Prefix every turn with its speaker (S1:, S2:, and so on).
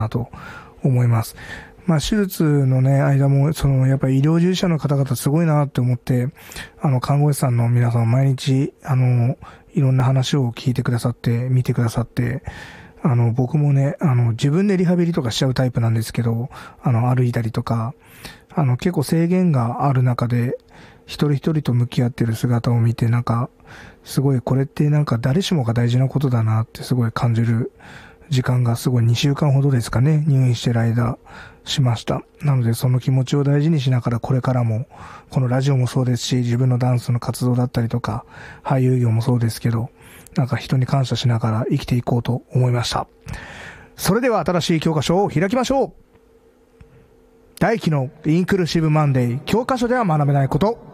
S1: なと思います。まあ、手術のね、間も、やっぱり医療従事者の方々すごいなって思って、看護師さんの皆さん毎日、いろんな話を聞いてくださって、見てくださって、僕もね、自分でリハビリとかしちゃうタイプなんですけど、歩いたりとか、結構制限がある中で、一人一人と向き合ってる姿を見て、なんか、すごいこれってなんか誰しもが大事なことだなってすごい感じる時間がすごい2週間ほどですかね、入院してる間しました。なのでその気持ちを大事にしながらこれからも、このラジオもそうですし、自分のダンスの活動だったりとか、俳優業もそうですけど、なんか人に感謝しながら生きていこうと思いました。それでは新しい教科書を開きましょう。大輝のインクルーシブマンデー、教科書では学べないこと。